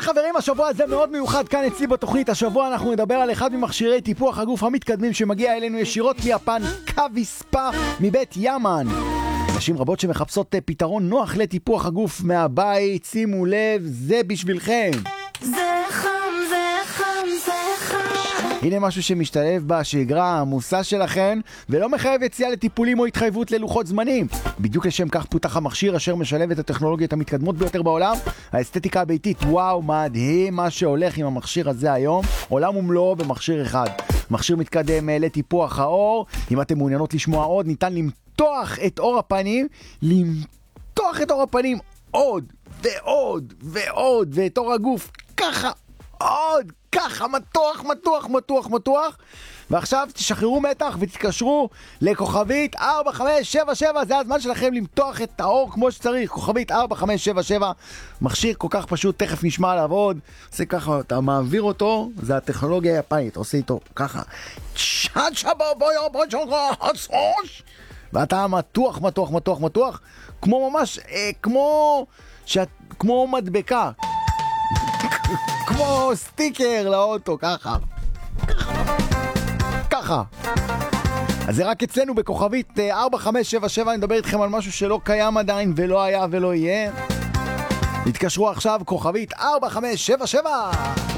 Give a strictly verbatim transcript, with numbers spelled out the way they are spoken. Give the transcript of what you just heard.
חברים, השבוע הזה מאוד מיוחד כאן אצלי בתוכנית. השבוע אנחנו נדבר על אחד ממכשירי טיפוח הגוף המתקדמים שמגיע אלינו ישירות מיפן, קוויספה מבית יאמן. נשים רבות שמחפשות פתרון נוח לטיפוח הגוף מהבית, שימו לב, זה בשבילכם. זה חם, זה חם, זה חם. הנה משהו שמשתלב בשגרה העמוסה שלכם ולא מחייב יציאה לטיפולים או התחייבות ללוחות זמנים. בדיוק לשם כך פותח המכשיר אשר משלב את הטכנולוגיות המתקדמות ביותר בעולם, האסתטיקה הביתית. וואו, מדהים מה שהולך עם המכשיר הזה היום, עולם ומלואו במכשיר אחד. מכשיר מתקדם לטיפוח העור. אם אתם מעוניינות לשמוע עוד, ניתן למתוח את אור הפנים, למתוח את אור הפנים עוד ועוד ועוד, ואת אור הגוף ככה עוד, ככה, מתוח, מתוח, מתוח, מתוח. ועכשיו תשחררו מתח ותתקשרו לכוכבית ארבע חמש שבע שבע, זה הזמן שלכם למתוח את האור כמו שצריך. כוכבית ארבע חמש שבע שבע, מכשיר כל כך פשוט, תכף נשמע עליו עוד. עושה ככה, אתה מעביר אותו, זה הטכנולוגיה היפנית, עושה איתו ככה, ואתה מתוח, מתוח, מתוח, מתוח, כמו ממש, אה, כמו, שאת, כמו מדבקה, כמו סטיקר לאוטו, ככה. ככה. אז זה רק אצלנו בכוכבית ארבע חמש שבע שבע, אני מדבר איתכם על משהו שלא קיים עדיין ולא היה ולא יהיה. התקשרו עכשיו, כוכבית ארבע חמש שבע שבע.